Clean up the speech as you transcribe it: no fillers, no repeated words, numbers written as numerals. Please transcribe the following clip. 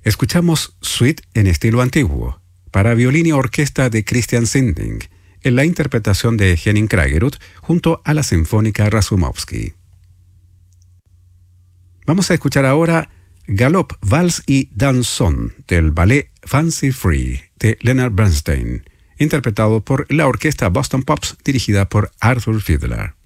Escuchamos Suite en estilo antiguo, para violín y orquesta de Christian Sinding, en la interpretación de Henning Kraggerud junto a la Sinfónica Rasoumovsky. Vamos a escuchar ahora Galop, Vals y Danson del ballet Fancy Free de Leonard Bernstein, interpretado por la orquesta Boston Pops dirigida por Arthur Fiedler.